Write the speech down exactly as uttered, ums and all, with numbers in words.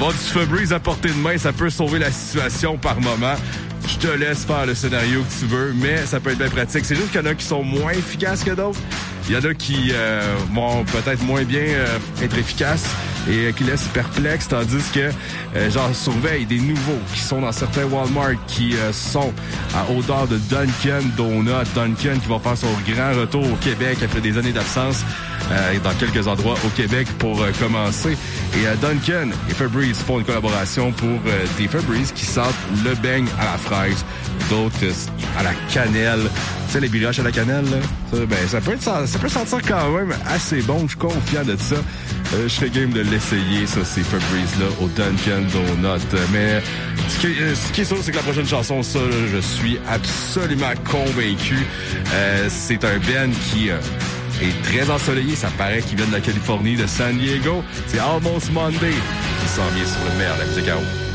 Avoir du Febreze à portée de main, ça peut sauver la situation par moment. Je te laisse faire le scénario que tu veux, mais ça peut être bien pratique. C'est juste qu'il y en a qui sont moins efficaces que d'autres. Il y en a qui euh, vont peut-être moins bien euh, être efficaces et euh, qui laissent perplexes, tandis que euh, j'en surveille des nouveaux qui sont dans certains Walmart qui euh, sont à odeur de Dunkin' Donut. Dunkin' qui va faire son grand retour au Québec après des années d'absence euh, dans quelques endroits au Québec pour euh, commencer. Et euh, Dunkin' et Febreze font une collaboration pour euh, des Febreze qui sentent le beigne à la fraise, d'autres euh, à la cannelle. Tu sais, les brioches à la cannelle, là, ça, ben, ça peut être, ça peut sentir quand même assez bon. Je suis confiant de ça. Euh, je serais game de l'essayer, ça, ces Febreze-là, au Dunkin' Donut. Mais ce qui, euh, ce qui est sûr, c'est que la prochaine chanson, ça, là, je suis absolument convaincu. Euh, c'est un band qui euh, est très ensoleillé. Ça paraît qu'il vient de la Californie, de San Diego. C'est Almost Monday qui s'en vient sur le mer, la musique à eau.